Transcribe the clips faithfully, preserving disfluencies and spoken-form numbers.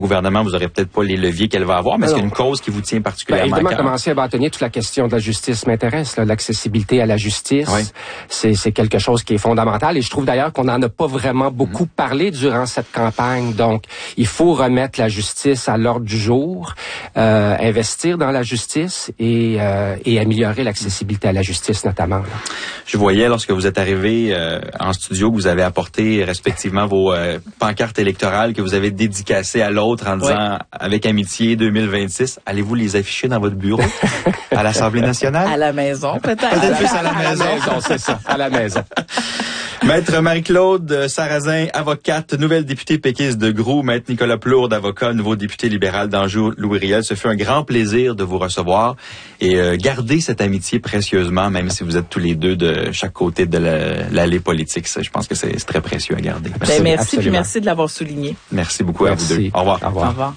gouvernement, vous aurez peut-être pas les leviers qu'elle va avoir, mais est-ce qu'il y a une cause qui vous tient particulièrement ben, à évidemment, cœur? commencer à bâtonner toute la question de la justice m'intéresse. Là, l'accessibilité à la justice, oui. c'est, c'est quelque chose qui est fondamental. Et je trouve d'ailleurs qu'on n'en a pas vraiment beaucoup mm-hmm. parlé durant cette campagne. Donc, il faut remettre la justice à l'ordre du jour, euh, investir dans la justice et, euh, et améliorer l'accessibilité à la justice notamment. Là. Je voyais lorsque vous êtes arrivé euh, en studio que vous avez apporté respectivement vos euh, pancartes électorales que vous avez dédicacées à l'autre en disant oui. Avec amitié deux mille vingt-six. Allez-vous les afficher dans votre bureau à l'Assemblée nationale? À la maison, peut-être. Peut-être plus à la maison. À la maison, c'est ça. À la maison. Maître Marie-Claude Sarrazin, avocate, nouvelle députée péquiste de Groux. Maître Nicolas Plourde, avocat, nouveau député libéral d'Anjou-Louis-Riel. Ce fut un grand plaisir de vous recevoir et euh, gardez cette amitié précieusement, même si vous êtes tous les deux de chaque côté de la, l'allée politique. Ça, je pense que c'est, c'est très précieux à garder. Merci, ben, merci puis merci de l'avoir souligné. Merci beaucoup merci. à vous deux. Au revoir. Au revoir. Au revoir.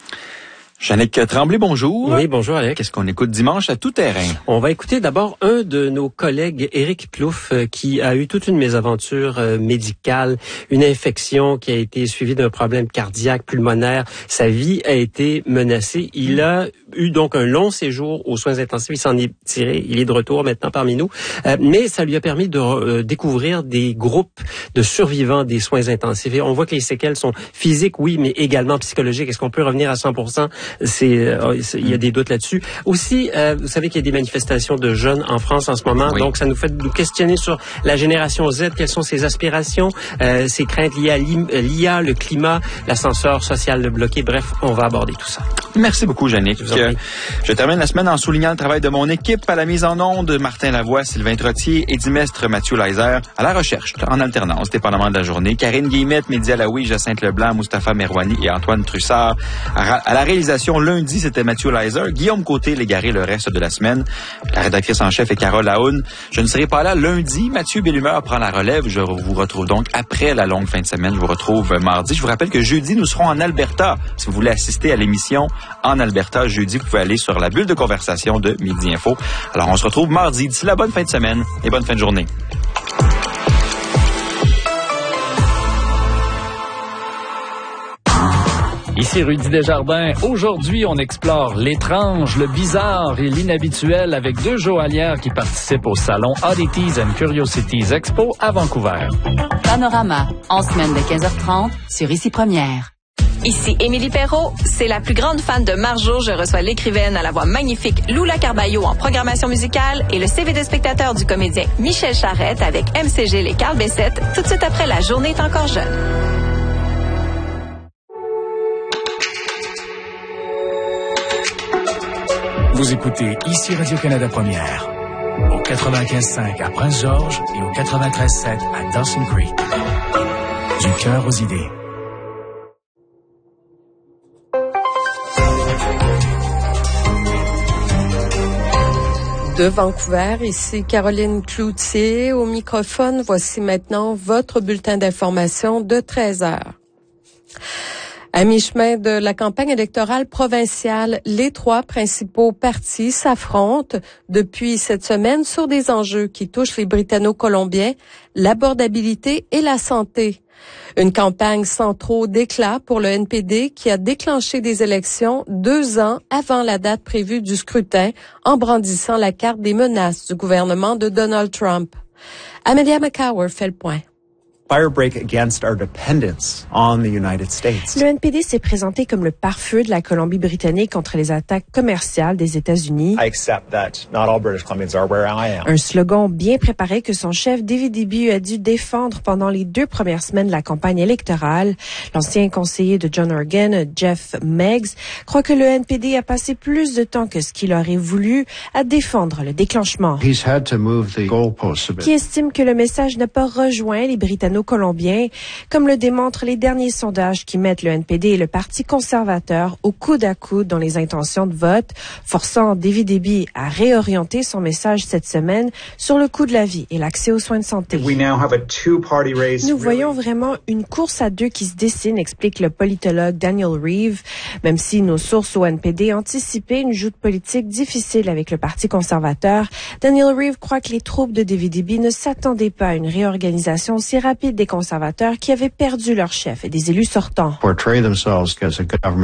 Jannick Tremblay, bonjour. Oui, bonjour Alex. Qu'est-ce qu'on écoute dimanche à tout terrain? On va écouter d'abord un de nos collègues, Éric Plouffe, euh, qui a eu toute une mésaventure euh, médicale, une infection qui a été suivie d'un problème cardiaque, pulmonaire. Sa vie a été menacée. Il a eu donc un long séjour aux soins intensifs. Il s'en est tiré. Il est de retour maintenant parmi nous. Euh, mais ça lui a permis de euh, découvrir des groupes de survivants des soins intensifs. Et on voit que les séquelles sont physiques, oui, mais également psychologiques. Est-ce qu'on peut revenir à cent pour cent? C'est, euh, c'est, il y a des doutes là-dessus. Aussi, euh, vous savez qu'il y a des manifestations de jeunes en France en ce moment, oui. Donc ça nous fait nous questionner sur la génération Z, quelles sont ses aspirations, euh, ses craintes liées à l'I A, le climat, l'ascenseur social bloqué. Bref, on va aborder tout ça. Merci beaucoup, Jannick. Je, je termine la semaine en soulignant le travail de mon équipe à la mise en onde, Martin Lavoie, Sylvain Trottier, Eddie Mestre, Mathieu Leiser, à la recherche, en alternance, dépendamment de la journée, Karine Guillemette, Mehdi Alaoui, Jacinthe Leblanc, Mustapha Merwani et Antoine Trussard. À, à la réalisation, lundi, c'était Mathieu Leiser, Guillaume Côté, l'égaré le reste de la semaine. La rédactrice en chef est Carole Aoun. Je ne serai pas là lundi. Mathieu Bellumeur prend la relève. Je vous retrouve donc après la longue fin de semaine. Je vous retrouve mardi. Je vous rappelle que jeudi, nous serons en Alberta. Si vous voulez assister à l'émission en Alberta, jeudi, vous pouvez aller sur la bulle de conversation de Midi Info. Alors, on se retrouve mardi. D'ici là, bonne fin de semaine et bonne fin de journée. Ici Rudy Desjardins. Aujourd'hui, on explore l'étrange, le bizarre et l'inhabituel avec deux joaillières qui participent au salon Oddities and Curiosities Expo à Vancouver. Panorama, en semaine de quinze heures trente sur Ici Première. Ici Émilie Perrault, c'est la plus grande fan de Marjo. Je reçois l'écrivaine à la voix magnifique Lula Carballo en programmation musicale et le C V de spectateur du comédien Michel Charette avec M C G et Carl Bessette tout de suite après La journée est encore jeune. Vous écoutez Ici Radio-Canada Première, au quatre-vingt-quinze cinq à Prince-Georges et au quatre-vingt-treize sept à Dawson Creek. Du cœur aux idées. De Vancouver, ici Caroline Cloutier au microphone. Voici maintenant votre bulletin d'information de treize heures. À mi-chemin de la campagne électorale provinciale, les trois principaux partis s'affrontent depuis cette semaine sur des enjeux qui touchent les Britanno-Colombiens, l'abordabilité et la santé. Une campagne sans trop d'éclat pour le N P D qui a déclenché des élections deux ans avant la date prévue du scrutin en brandissant la carte des menaces du gouvernement de Donald Trump. Amelia McCower fait le point. Firebreak against our dependence on the United States. Le N P D s'est présenté comme le pare-feu de la Colombie-Britannique contre les attaques commerciales des États-Unis. I accept that not all British Columbians are where I am. Un slogan bien préparé que son chef David Eby a dû défendre pendant les deux premières semaines de la campagne électorale. L'ancien conseiller de John Horgan, Jeff Meggs, croit que le N P D a passé plus de temps que ce qu'il aurait voulu à défendre le déclenchement. He's had to move the goalposts a bit. Qui estime que le message n'a pas rejoint les Britanniques colombiens, comme le démontrent les derniers sondages qui mettent le N P D et le Parti conservateur au coude à coude dans les intentions de vote, forçant David Eby à réorienter son message cette semaine sur le coût de la vie et l'accès aux soins de santé. Nous voyons vraiment une course à deux qui se dessine, explique le politologue Daniel Reeve, même si nos sources au N P D anticipaient une joute politique difficile avec le Parti conservateur. Daniel Reeve croit que les troupes de David Eby ne s'attendaient pas à une réorganisation aussi rapide des conservateurs qui avaient perdu leur chef et des élus sortants.